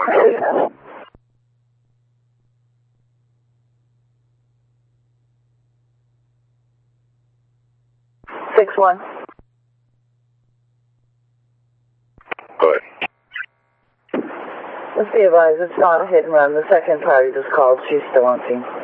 6-1. Go ahead. Let's be advised, it's not a hit and run. The second party just called. She's still on scene.